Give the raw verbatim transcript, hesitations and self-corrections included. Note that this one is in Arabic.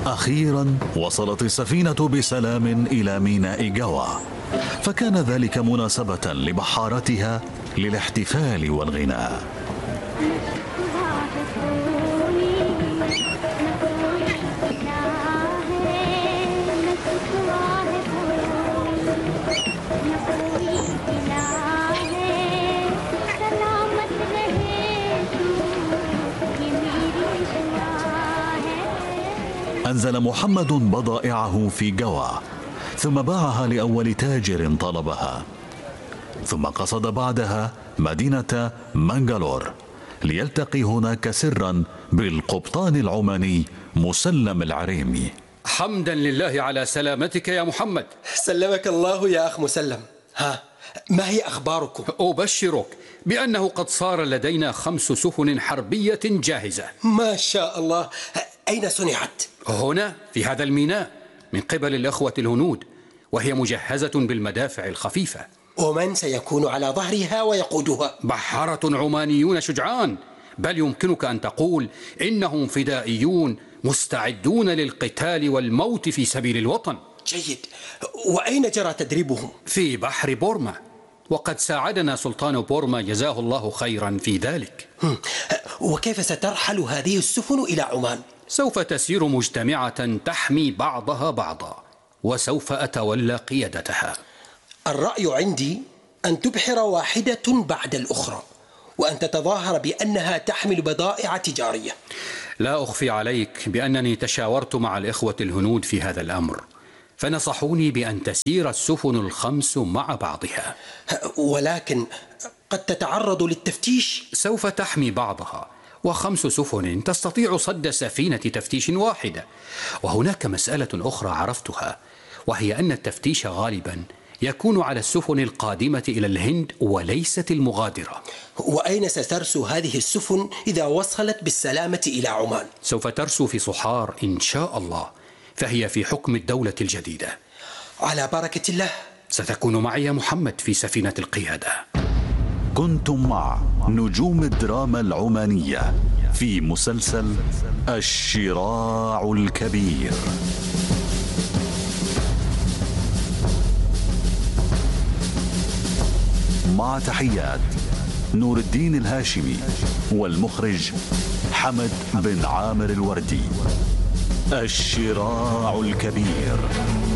أخيرا وصلت السفينة بسلام إلى ميناء جوا، فكان ذلك مناسبة لبحارتها للاحتفال والغناء. أنزل محمد بضائعه في جوا، ثم باعها لأول تاجر طلبها، ثم قصد بعدها مدينة مانجالور ليلتقي هناك سرا بالقبطان العماني مسلم العريمي. حمدا لله على سلامتك يا محمد. سلمك الله يا أخ مسلم. ها، ما هي أخباركم؟ أبشرك بأنه قد صار لدينا خمس سفن حربية جاهزة. ما شاء الله. أين صنعت؟ هنا في هذا الميناء من قبل الأخوة الهنود، وهي مجهزة بالمدافع الخفيفة. ومن سيكون على ظهرها ويقودها؟ بحارة عمانيون شجعان، بل يمكنك أن تقول إنهم فدائيون مستعدون للقتال والموت في سبيل الوطن. جيد. وأين جرى تدريبهم؟ في بحر بورما، وقد ساعدنا سلطان بورما جزاه الله خيرا في ذلك. وكيف سترحل هذه السفن إلى عمان؟ سوف تسير مجتمعة تحمي بعضها بعضا، وسوف أتولى قيادتها. الرأي عندي أن تبحر واحدة بعد الأخرى، وأن تتظاهر بأنها تحمل بضائع تجارية. لا أخفي عليك بأنني تشاورت مع الإخوة الهنود في هذا الأمر، فنصحوني بأن تسير السفن الخمس مع بعضها. ولكن قد تتعرض للتفتيش. سوف تحمي بعضها، وخمس سفن تستطيع صد سفينة تفتيش واحدة. وهناك مسألة أخرى عرفتها، وهي أن التفتيش غالبا يكون على السفن القادمة إلى الهند وليست المغادرة. وأين سترسو هذه السفن إذا وصلت بالسلامة إلى عمان؟ سوف ترسو في صحار إن شاء الله، فهي في حكم الدولة الجديدة. على بركة الله. ستكون معي يا محمد في سفينة القيادة. كنتم مع نجوم الدراما العمانية في مسلسل الشراع الكبير. مع تحيات نور الدين الهاشمي، والمخرج حمد بن عامر الوردي. الشراع الكبير.